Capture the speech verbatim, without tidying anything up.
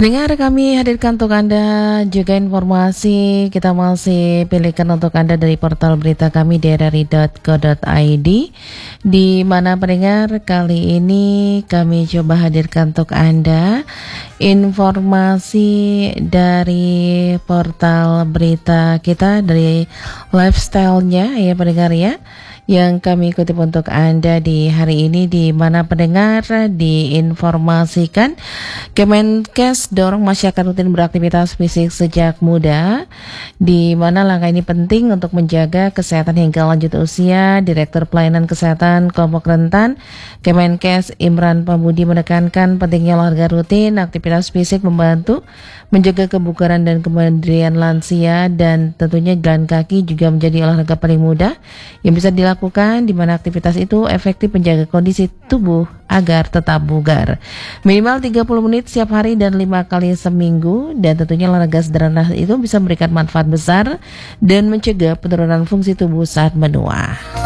Pendengar, kami hadirkan untuk Anda juga informasi kita masih pilihkan untuk Anda dari portal berita kami d r r i dot co dot i d, di mana pendengar kali ini kami coba hadirkan untuk Anda informasi dari portal berita kita dari lifestyle-nya ya pendengar ya, yang kami kutip untuk Anda di hari ini, di mana pendengar diinformasikan Kemenkes dorong masyarakat rutin beraktivitas fisik sejak muda, di mana langkah ini penting untuk menjaga kesehatan hingga lanjut usia. Direktur Pelayanan Kesehatan Kelompok Rentan Kemenkes Imran Pambudi menekankan pentingnya olahraga rutin. Aktivitas fisik membantu menjaga kebugaran dan kemandirian lansia, dan tentunya jalan kaki juga menjadi olahraga paling mudah yang bisa dilakukan, di mana aktivitas itu efektif menjaga kondisi tubuh agar tetap bugar. Minimal tiga puluh menit setiap hari dan lima kali seminggu, dan tentunya olahraga sederhana itu bisa memberikan manfaat besar dan mencegah penurunan fungsi tubuh saat menua.